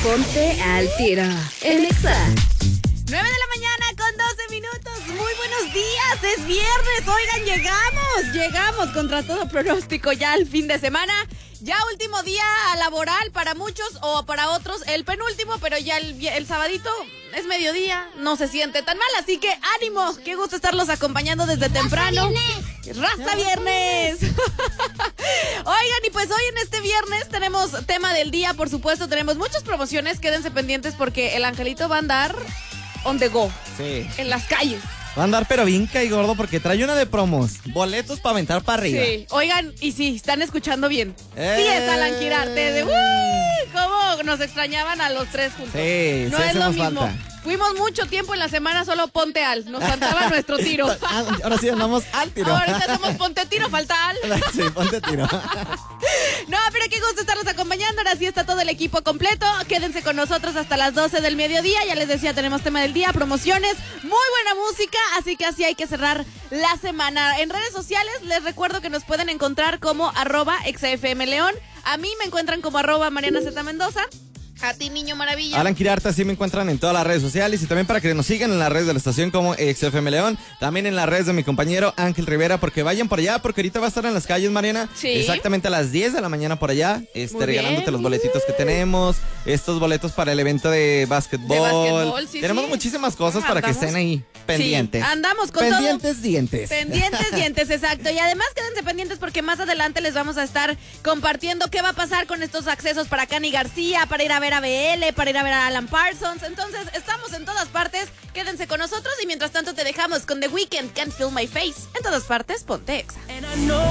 Ponte al tiro en Exa. 9 de la mañana con 12 minutos. Muy buenos días, es viernes. Oigan, llegamos contra todo pronóstico ya al fin de semana. Ya último día laboral para muchos o para otros el penúltimo, pero ya el sabadito es mediodía, no se siente tan mal, así que ánimo, qué gusto estarlos acompañando desde temprano. ¡Rasta viernes! Oigan, y pues hoy en este viernes tenemos tema del día, por supuesto, tenemos muchas promociones, quédense pendientes porque el angelito va a andar on the go, sí, en las calles. Va a andar pero bien gordo porque trae una de promos. Boletos para aventar para arriba. Sí, oigan, y sí, están escuchando bien. Sí, es Alan Girarte de cómo nos extrañaban a los tres juntos. Sí, no sí, es lo nos mismo. falta. Fuimos mucho tiempo en la semana solo ponte al. Nos faltaba nuestro tiro. Ahora sí andamos al tiro. Ahora somos ponte tiro, falta al. Sí, ponte tiro. No, pero qué gusto estarlos acompañando. Ahora sí está todo el equipo completo. Quédense con nosotros hasta las 12 del mediodía. Ya les decía, tenemos tema del día, promociones, muy buena música. Así que así hay que cerrar la semana. En redes sociales les recuerdo que nos pueden encontrar como @exafmleón. A mí me encuentran como @Mariana Z Mendoza. A ti, niño maravilla. Alan Girarte, así me encuentran en todas las redes sociales y también para que nos sigan en las redes de la estación como XFM León, también en las redes de mi compañero Ángel Rivera, porque vayan por allá, porque ahorita va a estar en las calles, Mariana. Sí. Exactamente a las 10 de la mañana por allá, regalándote bien. los boletitos que tenemos, estos boletos para el evento de básquetbol. Sí, tenemos sí. muchísimas cosas para que Andamos. estén ahí pendientes. Sí, andamos con pendientes todo. dientes. Pendientes dientes, exacto. Y además quédense pendientes porque más adelante les vamos a estar compartiendo qué va a pasar con estos accesos para Cani García, para ir a ver a BL, para ir a ver a Alan Parsons. Entonces, estamos en todas partes. Quédense con nosotros y mientras tanto te dejamos con The Weeknd, Can't Feel My Face. En todas partes, ponte Exa.